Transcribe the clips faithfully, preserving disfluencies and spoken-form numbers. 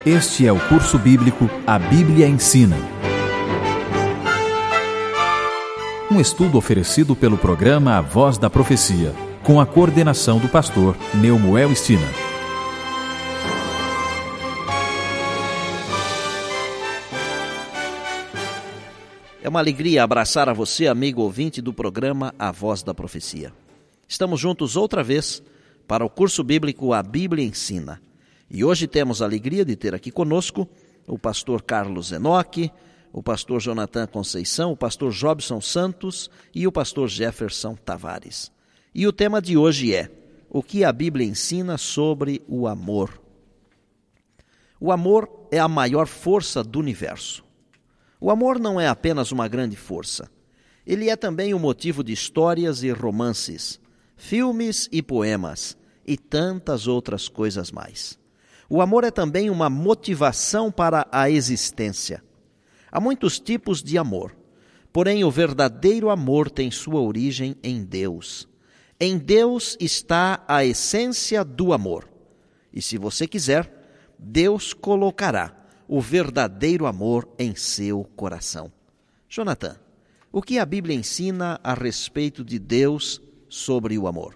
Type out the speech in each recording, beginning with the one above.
Este é o curso bíblico A Bíblia Ensina. Um estudo oferecido pelo programa A Voz da Profecia, com a coordenação do pastor Neumoel Stina. É uma alegria abraçar a você, amigo ouvinte do programa A Voz da Profecia. Estamos juntos outra vez para o curso bíblico A Bíblia Ensina. E hoje temos a alegria de ter aqui conosco o pastor Carlos Enoque, o pastor Jonathan Conceição, o pastor Jobson Santos e o pastor Jefferson Tavares. E o tema de hoje é: o que a Bíblia ensina sobre o amor? O amor é a maior força do universo. O amor não é apenas uma grande força. Ele é também o motivo de histórias e romances, filmes e poemas e tantas outras coisas mais. O amor é também uma motivação para a existência. Há muitos tipos de amor, porém o verdadeiro amor tem sua origem em Deus. Em Deus está a essência do amor. E se você quiser, Deus colocará o verdadeiro amor em seu coração. Jonathan, o que a Bíblia ensina a respeito de Deus sobre o amor?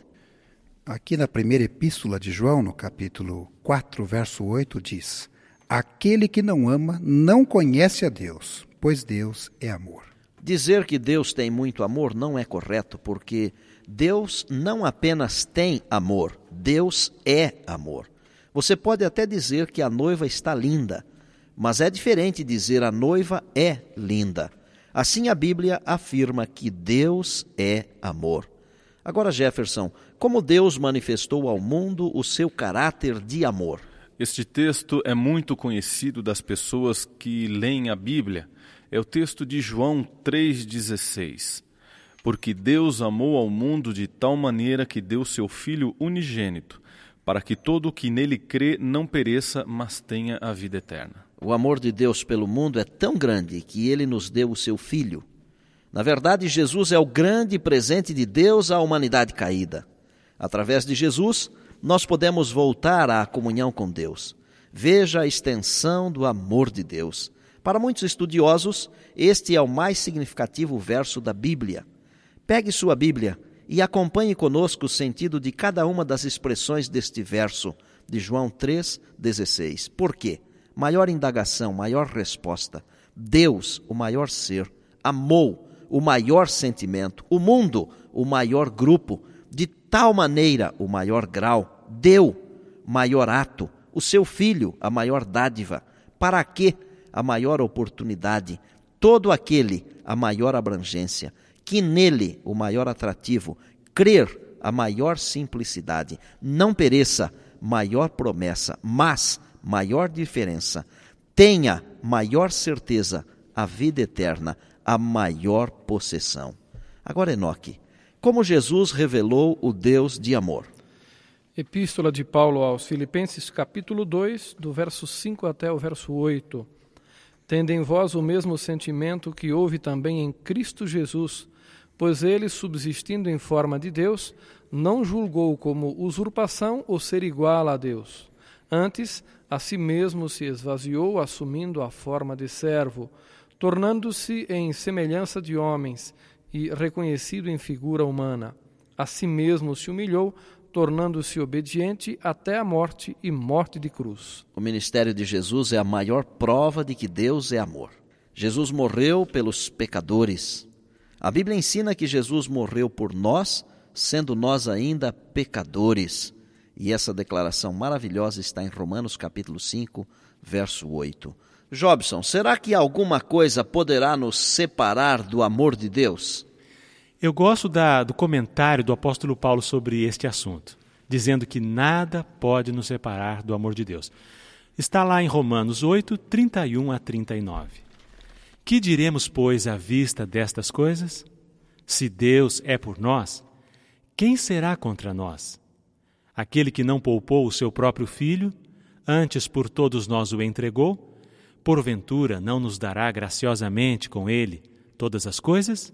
Aqui na primeira epístola de João, no capítulo quatro, verso oito, diz: aquele que não ama não conhece a Deus, pois Deus é amor. Dizer que Deus tem muito amor não é correto, porque Deus não apenas tem amor, Deus é amor. Você pode até dizer que a noiva está linda, mas é diferente dizer a noiva é linda. Assim a Bíblia afirma que Deus é amor. Agora, Jefferson, como Deus manifestou ao mundo o seu caráter de amor? Este texto é muito conhecido das pessoas que leem a Bíblia. É o texto de João três dezesseis. Porque Deus amou ao mundo de tal maneira que deu seu Filho unigênito, para que todo o que nele crê não pereça, mas tenha a vida eterna. O amor de Deus pelo mundo é tão grande que ele nos deu o seu Filho. Na verdade, Jesus é o grande presente de Deus à humanidade caída. Através de Jesus, nós podemos voltar à comunhão com Deus. Veja a extensão do amor de Deus. Para muitos estudiosos, este é o mais significativo verso da Bíblia. Pegue sua Bíblia e acompanhe conosco o sentido de cada uma das expressões deste verso de João três dezesseis. Por quê? Maior indagação, maior resposta. Deus, o maior ser, amou o maior sentimento, o mundo, o maior grupo, de tal maneira, o maior grau, deu maior ato, o seu Filho, a maior dádiva. Para quê? A maior oportunidade, todo aquele, a maior abrangência, que nele, o maior atrativo, crer, a maior simplicidade, não pereça, maior promessa, mas maior diferença, tenha maior certeza, a vida eterna, a maior possessão. Agora, Enoque, como Jesus revelou o Deus de amor? Epístola de Paulo aos Filipenses, capítulo dois, do verso cinco até o verso oito. Tende em vós o mesmo sentimento que houve também em Cristo Jesus, pois ele, subsistindo em forma de Deus, não julgou como usurpação o ser igual a Deus. Antes, a si mesmo se esvaziou, assumindo a forma de servo, tornando-se em semelhança de homens e reconhecido em figura humana. A si mesmo se humilhou, tornando-se obediente até a morte e morte de cruz. O ministério de Jesus é a maior prova de que Deus é amor. Jesus morreu pelos pecadores. A Bíblia ensina que Jesus morreu por nós, sendo nós ainda pecadores. E essa declaração maravilhosa está em Romanos capítulo cinco, verso oito. Jobson, será que alguma coisa poderá nos separar do amor de Deus? Eu gosto da, do comentário do apóstolo Paulo sobre este assunto, dizendo que nada pode nos separar do amor de Deus. Está lá em Romanos oito, trinta e um a trinta e nove. Que diremos, pois, à vista destas coisas? Se Deus é por nós, quem será contra nós? Aquele que não poupou o seu próprio filho, antes por todos nós o entregou, porventura não nos dará graciosamente com ele todas as coisas?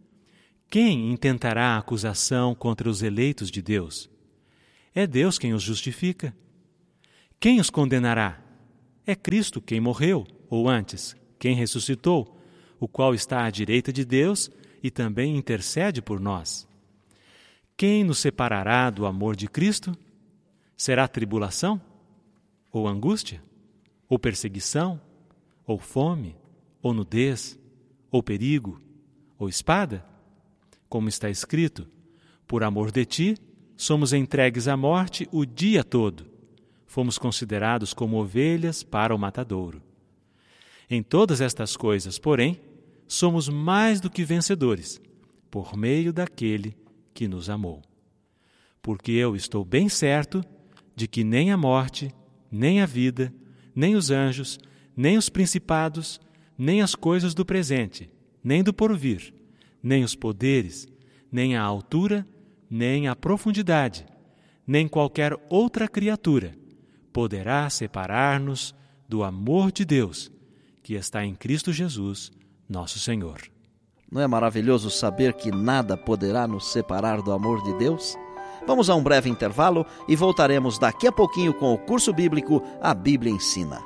Quem intentará acusação contra os eleitos de Deus? É Deus quem os justifica. Quem os condenará? É Cristo quem morreu, ou antes, quem ressuscitou, o qual está à direita de Deus e também intercede por nós. Quem nos separará do amor de Cristo? Será tribulação? Ou angústia? Ou perseguição? Ou fome? Ou nudez? Ou perigo? Ou espada? Como está escrito, por amor de ti, somos entregues à morte o dia todo. Fomos considerados como ovelhas para o matadouro. Em todas estas coisas, porém, somos mais do que vencedores, por meio daquele que nos amou. Porque eu estou bem certo de que nem a morte, nem a vida, nem os anjos, nem os principados, nem as coisas do presente, nem do porvir, nem os poderes, nem a altura, nem a profundidade, nem qualquer outra criatura poderá separar-nos do amor de Deus, que está em Cristo Jesus, nosso Senhor. Não é maravilhoso saber que nada poderá nos separar do amor de Deus? Vamos a um breve intervalo e voltaremos daqui a pouquinho com o curso bíblico A Bíblia Ensina.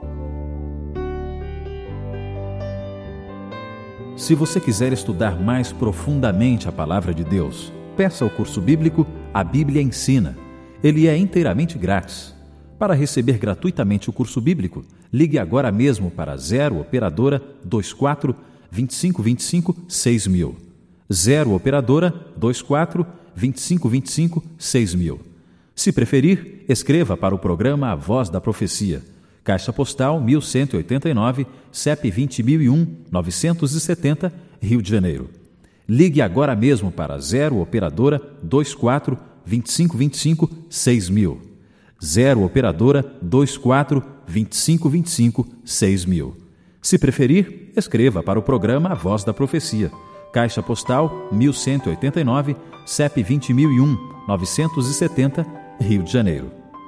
Se você quiser estudar mais profundamente a Palavra de Deus, peça o curso bíblico A Bíblia Ensina. Ele é inteiramente grátis. Para receber gratuitamente o curso bíblico, ligue agora mesmo para zero Operadora vinte e quatro, vinte e cinco vinte e cinco, seis mil. zero Operadora vinte e quatro, vinte e cinco vinte e cinco, seis mil. Se preferir, escreva para o programa A Voz da Profecia. Caixa Postal mil cento e oitenta e nove, C E P vinte mil e um, novecentos e setenta, Rio de Janeiro. Ligue agora mesmo para zero Operadora vinte e quatro, vinte e cinco vinte e cinco, seis mil. zero Operadora vinte e quatro, vinte e cinco vinte e cinco, seis mil. Se preferir, escreva para o programa A Voz da Profecia. Caixa Postal mil cento e oitenta e nove, C E P vinte mil e um, novecentos e setenta, Rio de Janeiro.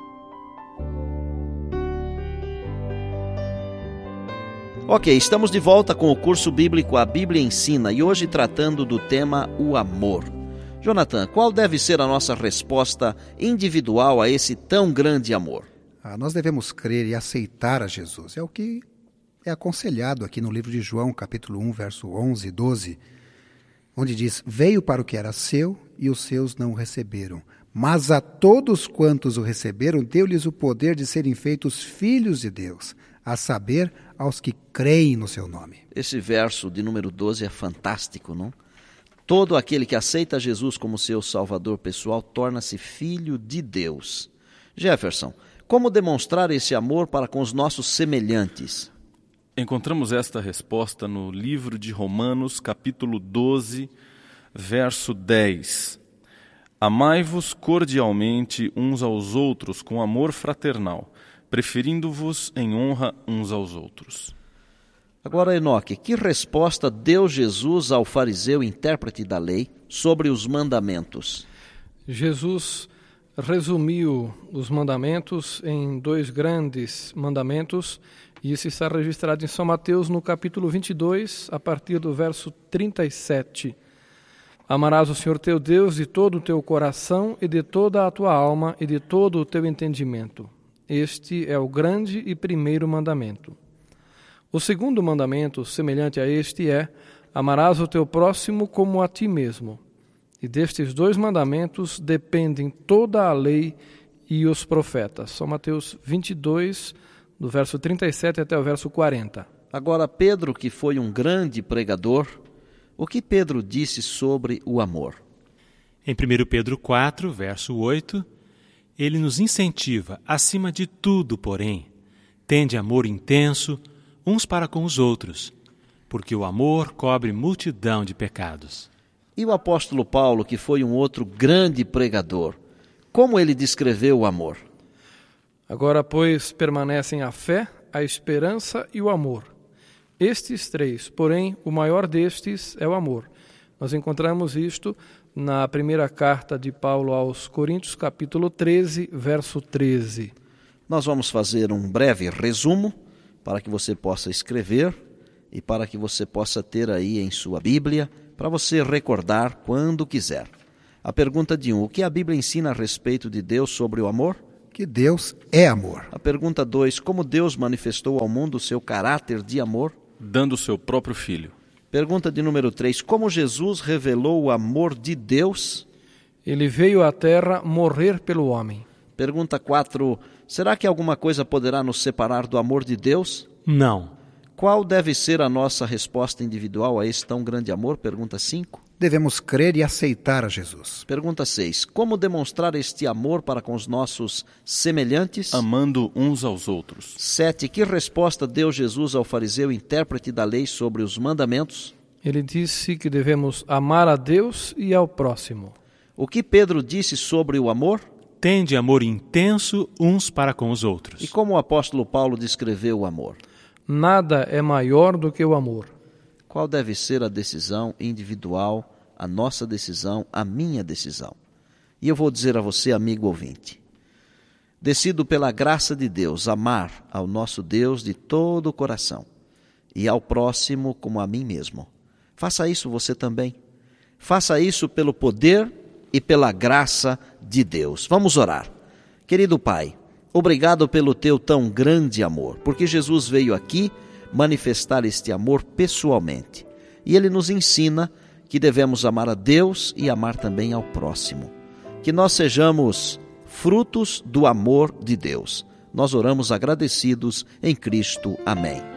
Ok, estamos de volta com o curso bíblico A Bíblia Ensina e hoje tratando do tema o amor. Jonathan, qual deve ser a nossa resposta individual a esse tão grande amor? Ah, nós devemos crer e aceitar a Jesus. É o que é aconselhado aqui no livro de João, capítulo um, verso onze e doze, onde diz: veio para o que era seu e os seus não o receberam. Mas a todos quantos o receberam, deu-lhes o poder de serem feitos filhos de Deus, a saber, aos que creem no seu nome. Esse verso de número doze é fantástico, não? Todo aquele que aceita Jesus como seu salvador pessoal torna-se filho de Deus. Jefferson, como demonstrar esse amor para com os nossos semelhantes? Encontramos esta resposta no livro de Romanos, capítulo doze, verso dez. Amai-vos cordialmente uns aos outros com amor fraternal, preferindo-vos em honra uns aos outros. Agora, Enoque, que resposta deu Jesus ao fariseu intérprete da lei sobre os mandamentos? Jesus resumiu os mandamentos em dois grandes mandamentos, e isso está registrado em São Mateus, no capítulo vinte e dois, a partir do verso trinta e sete. Amarás o Senhor teu Deus de todo o teu coração e de toda a tua alma e de todo o teu entendimento. Este é o grande e primeiro mandamento. O segundo mandamento, semelhante a este, é: amarás o teu próximo como a ti mesmo. E destes dois mandamentos dependem toda a lei e os profetas. São Mateus vinte e dois, do verso trinta e sete até o verso quarenta. Agora, Pedro, que foi um grande pregador, o que Pedro disse sobre o amor? Em primeiro Pedro quatro, verso oito, ele nos incentiva, acima de tudo, porém, tende amor intenso uns para com os outros, porque o amor cobre multidão de pecados. E o apóstolo Paulo, que foi um outro grande pregador, como ele descreveu o amor? Agora, pois, permanecem a fé, a esperança e o amor. Estes três, porém, o maior destes é o amor. Nós encontramos isto na primeira carta de Paulo aos Coríntios, capítulo treze, verso treze. Nós vamos fazer um breve resumo para que você possa escrever e para que você possa ter aí em sua Bíblia, para você recordar quando quiser. A pergunta de um: o que a Bíblia ensina a respeito de Deus sobre o amor? que Deus é amor. A pergunta dois, como Deus manifestou ao mundo o seu caráter de amor? Dando o seu próprio Filho. Pergunta de número três, como Jesus revelou o amor de Deus? Ele veio à terra morrer pelo homem. Pergunta quatro, será que alguma coisa poderá nos separar do amor de Deus? Não. Qual deve ser a nossa resposta individual a esse tão grande amor? Pergunta cinco. Devemos crer e aceitar a Jesus. Pergunta seis. Como demonstrar este amor para com os nossos semelhantes? Amando uns aos outros. sete. Que resposta deu Jesus ao fariseu intérprete da lei sobre os mandamentos? Ele disse que devemos amar a Deus e ao próximo. O que Pedro disse sobre o amor? Tende amor intenso uns para com os outros. E como o apóstolo Paulo descreveu o amor? Nada é maior do que o amor. Qual deve ser a decisão individual, a nossa decisão, a minha decisão? E eu vou dizer a você, amigo ouvinte, decido pela graça de Deus amar ao nosso Deus de todo o coração e ao próximo como a mim mesmo. Faça isso você também. Faça isso pelo poder e pela graça de Deus. Vamos orar. Querido Pai, obrigado pelo teu tão grande amor, porque Jesus veio aqui manifestar este amor pessoalmente. E ele nos ensina que devemos amar a Deus e amar também ao próximo. Que nós sejamos frutos do amor de Deus. Nós oramos agradecidos em Cristo. Amém.